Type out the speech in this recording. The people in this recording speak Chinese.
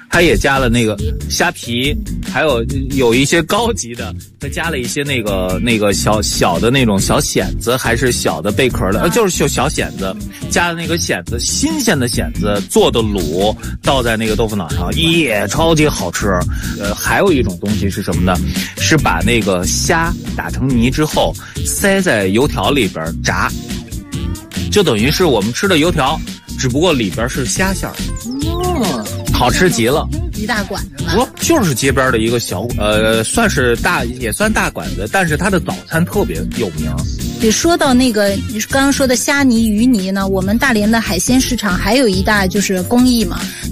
它也加了那个虾皮，还有一些高级的，它加了一些那个小的那种小蚬子，还是小的贝壳的，就是小蚬子，加了那个蚬子，新鲜的蚬子做的卤，倒在那个豆腐脑上，也超级好吃。还有一种东西是什么呢？是把那个虾打成泥之后，塞在油条里边炸，就等于是我们吃的油条，只不过里边是虾馅儿。好吃极了， 一大馆子。 不，就是街边的一个小算是也算大馆子，但是它的早餐特别有名。 对，说到那个你刚刚说的虾泥、鱼泥呢，我们大连的海鲜市场还有一大就是工艺嘛。